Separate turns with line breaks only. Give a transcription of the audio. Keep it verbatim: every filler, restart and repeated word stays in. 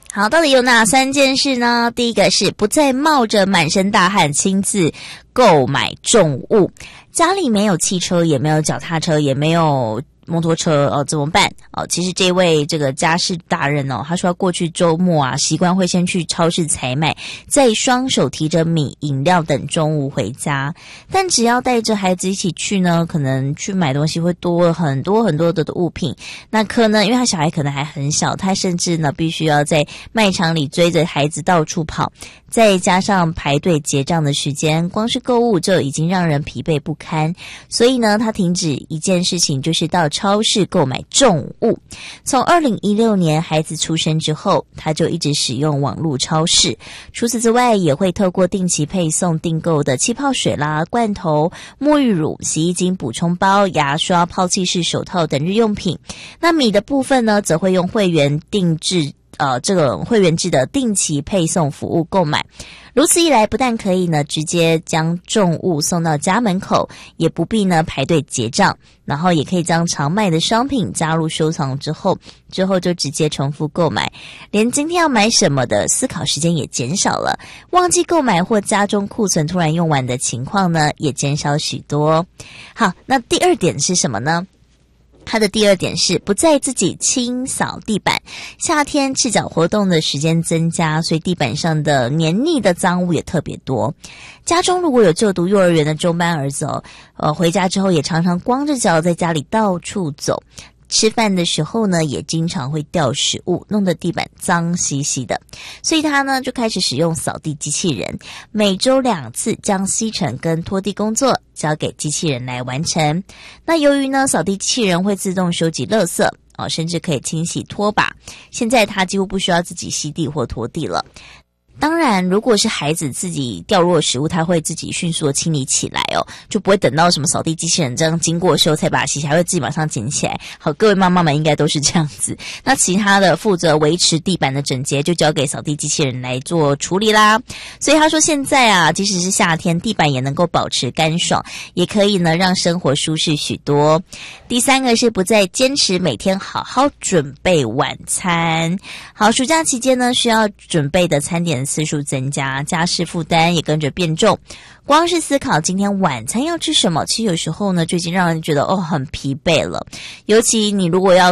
好，到底有哪三件事呢？第一个是不再冒着满身大汗亲自购买重物，家里没有汽车，也没有脚踏车，也没有摩托车哦，怎么办？哦，其实这位这个家事大人哦，他说过去周末啊，习惯会先去超市采买，再双手提着米、饮料等中午回家。但只要带着孩子一起去呢，可能去买东西会多很多很多的物品。那可能因为他小孩可能还很小，他甚至呢必须要在卖场里追着孩子到处跑，再加上排队结账的时间，光是购物就已经让人疲惫不堪。所以呢，他停止一件事情，就是到超市购买重物。从二零一六年孩子出生之后，他就一直使用网络超市。除此之外，也会透过定期配送订购的气泡水啦、罐头、沐浴乳、洗衣精补充包、牙刷、抛弃式手套等日用品。那米的部分呢，则会用会员定制呃，这个会员制的定期配送服务购买。如此一来，不但可以呢直接将重物送到家门口，也不必呢排队结账，然后也可以将常卖的商品加入收藏之后，之后就直接重复购买，连今天要买什么的思考时间也减少了，忘记购买或家中库存突然用完的情况呢也减少许多。好，那第二点是什么呢？它的第二点是不再自己清扫地板。夏天赤脚活动的时间增加，所以地板上的黏腻的脏物也特别多。家中如果有就读幼儿园的中班儿子哦，呃，回家之后也常常光着脚在家里到处走。吃饭的时候呢，也经常会掉食物，弄得地板脏兮兮的。所以他呢就开始使用扫地机器人，每周两次将吸尘跟拖地工作交给机器人来完成。那由于呢扫地机器人会自动收集垃圾哦，甚至可以清洗拖把，现在他几乎不需要自己吸地或拖地了。当然，如果是孩子自己掉落食物，他会自己迅速的清理起来哦，就不会等到什么扫地机器人这样经过的时候才把它洗起来，会自己马上捡起来。好，各位妈妈们应该都是这样子。那其他的负责维持地板的整洁，就交给扫地机器人来做处理啦。所以他说现在啊，即使是夏天，地板也能够保持干爽，也可以呢让生活舒适许多。第三个是不再坚持每天好好准备晚餐。好，暑假期间呢，需要准备的餐点次数增加，家事负担也跟着变重。光是思考今天晚餐要吃什么，其实有时候呢就已经让人觉得哦很疲惫了。尤其你如果要